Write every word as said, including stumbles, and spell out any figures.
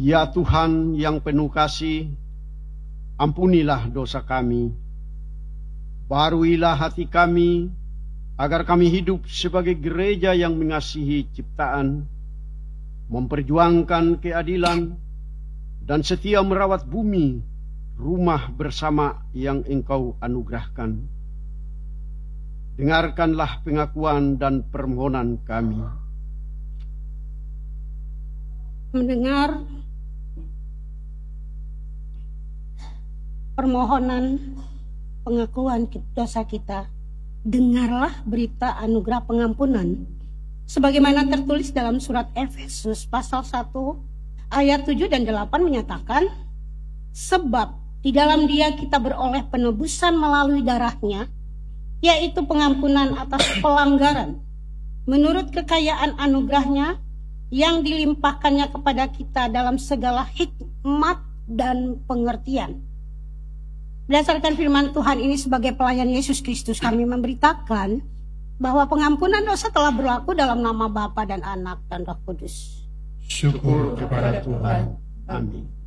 Ya Tuhan yang penuh kasih, ampunilah dosa kami. Baruilah hati kami, agar kami hidup sebagai gereja yang mengasihi ciptaan, memperjuangkan keadilan, dan setia merawat bumi, rumah bersama yang Engkau anugerahkan. Dengarkanlah pengakuan dan permohonan kami. Mendengar permohonan pengakuan dosa kita, dengarlah berita anugerah pengampunan sebagaimana tertulis dalam surat Efesus pasal satu ayat tujuh dan delapan menyatakan, sebab di dalam Dia kita beroleh penebusan melalui darahnya, yaitu pengampunan atas pelanggaran menurut kekayaan anugerahnya yang dilimpahkannya kepada kita dalam segala hikmat dan pengertian. Berdasarkan firman Tuhan ini sebagai pelayan Yesus Kristus, kami memberitakan bahwa pengampunan dosa telah berlaku dalam nama Bapa dan Anak dan Roh Kudus. Syukur kepada Tuhan. Amin.